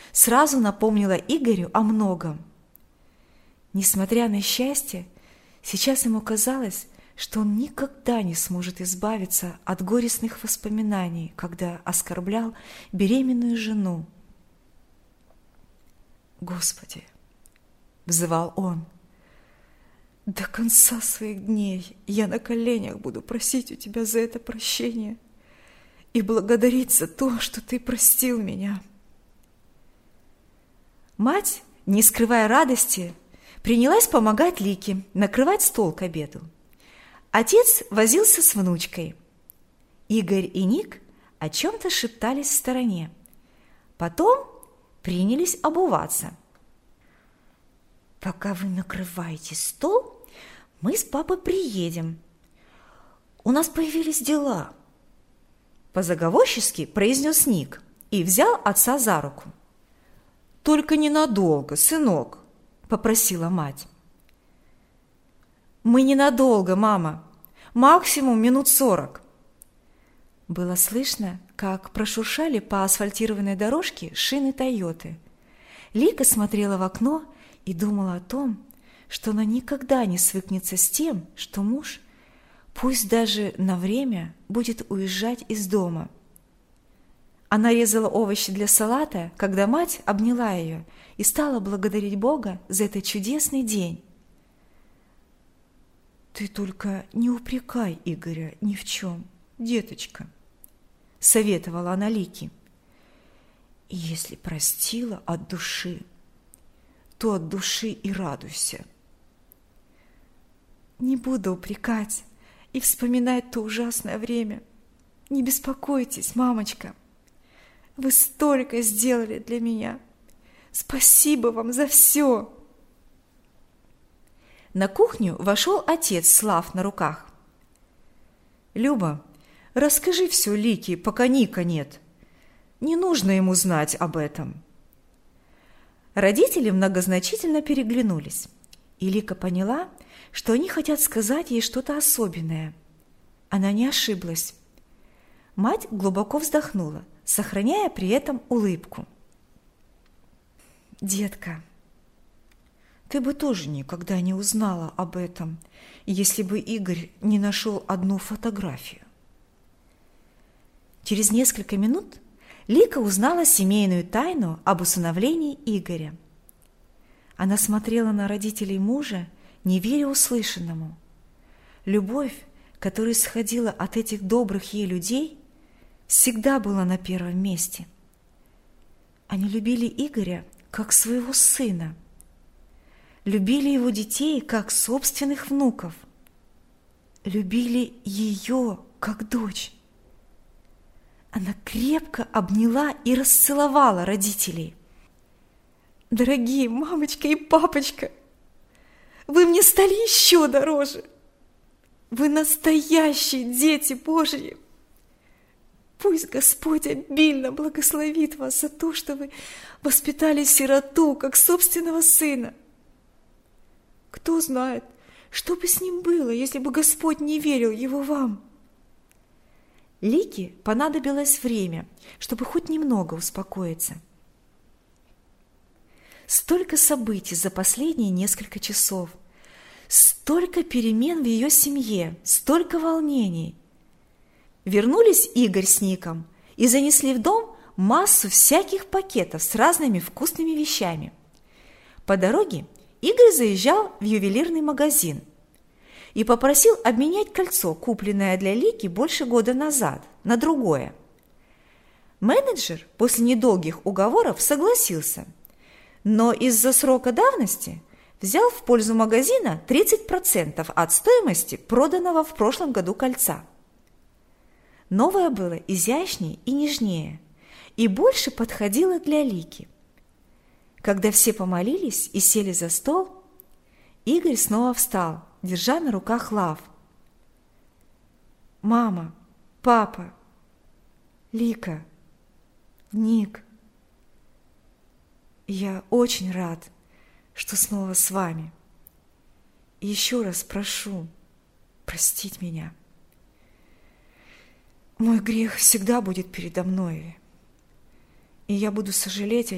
сразу напомнила Игорю о многом. Несмотря на счастье, сейчас ему казалось, что он никогда не сможет избавиться от горестных воспоминаний, когда оскорблял беременную жену. «Господи!» – взывал он. «До конца своих дней я на коленях буду просить у Тебя за это прощение и благодарить за то, что Ты простил меня». Мать, не скрывая радости, принялась помогать Лике накрывать стол к обеду. Отец возился с внучкой. Игорь и Ник о чем-то шептались в стороне. Потом принялись обуваться. «Пока вы накрываете стол, мы с папой приедем. У нас появились дела», – позаговорчески произнес Ник и взял отца за руку. «Только ненадолго, сынок», – попросила мать. «Мы ненадолго, мама. Максимум минут 40». Было слышно, как прошуршали по асфальтированной дорожке шины Тойоты. Лика смотрела в окно и думала о том, что она никогда не свыкнется с тем, что муж, пусть даже на время, будет уезжать из дома. Она резала овощи для салата, когда мать обняла ее и стала благодарить Бога за этот чудесный день. «Ты только не упрекай Игоря ни в чем, деточка», — советовала она Лике. «И если простила от души, то от души и радуйся». «Не буду упрекать и вспоминать то ужасное время. Не беспокойтесь, мамочка. Вы столько сделали для меня. Спасибо вам за все». На кухню вошел отец Слав на руках. «Люба, расскажи все Лике, пока Ника нет. Не нужно ему знать об этом». Родители многозначительно переглянулись, и Лика поняла, что они хотят сказать ей что-то особенное. Она не ошиблась. Мать глубоко вздохнула, сохраняя при этом улыбку. «Детка, ты бы тоже никогда не узнала об этом, если бы Игорь не нашел одну фотографию». Через несколько минут Лика узнала семейную тайну об усыновлении Игоря. Она смотрела на родителей мужа, не веря услышанному. Любовь, которая исходила от этих добрых ей людей, всегда была на первом месте. Они любили Игоря как своего сына, любили его детей как собственных внуков, любили ее как дочь. Она крепко обняла и расцеловала родителей. «Дорогие мамочка и папочка, вы мне стали еще дороже. Вы настоящие дети Божьи. Пусть Господь обильно благословит вас за то, что вы воспитали сироту, как собственного сына. Кто знает, что бы с ним было, если бы Господь не верил его вам». Лике понадобилось время, чтобы хоть немного успокоиться. Столько событий за последние несколько часов, столько перемен в ее семье, столько волнений. Вернулись Игорь с Ником и занесли в дом массу всяких пакетов с разными вкусными вещами. По дороге Игорь заезжал в ювелирный магазин и попросил обменять кольцо, купленное для Лики больше года назад, на другое. Менеджер после недолгих уговоров согласился, но из-за срока давности взял в пользу магазина 30% от стоимости проданного в прошлом году кольца. Новое было изящнее и нежнее, и больше подходило для Лики. Когда все помолились и сели за стол, Игорь снова встал, держа на руках Лав. «Мама, папа, Лика, Ник, я очень рад, что снова с вами. И еще раз прошу простить меня. Мой грех всегда будет передо мной, и я буду сожалеть о